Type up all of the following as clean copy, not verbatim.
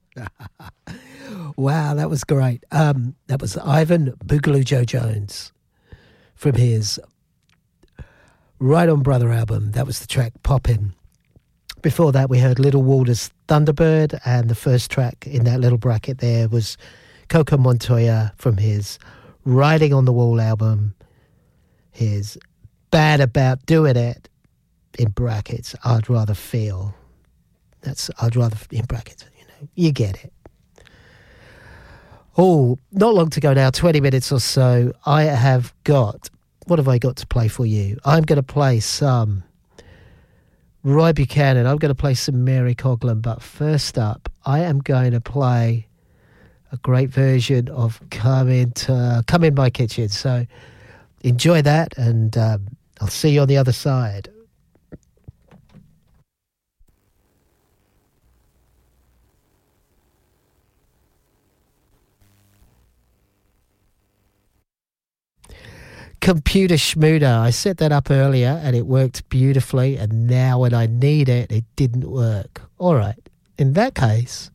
Wow, that was great. That was Ivan Boogaloo Joe Jones from his Right On Brother album. That was the track Poppin'. Before that, we heard Little Walter's Thunderbird, and the first track in that little bracket there was Coco Montoya from his Riding on the Wall album, his Bad About Doing It, in brackets, I'd Rather Feel. That's I'd Rather, in brackets, you get it. Oh, not long to go now, 20 minutes or so. What have I got to play for you? I'm going to play some Roy Buchanan. I'm going to play some Mary Coughlan. But first up, I am going to play a great version of Come In My Kitchen. So enjoy that, and I'll see you on the other side. Computer Schmooder. I set that up earlier and it worked beautifully, and now when I need it, it didn't work. All right. In that case,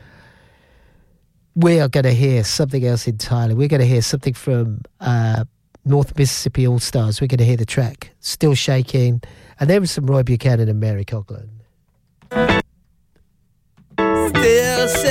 we are going to hear something else entirely. We're going to hear something from North Mississippi All-Stars. We're going to hear the track Still Shaking, and there was some Roy Buchanan and Mary Coughlan. Still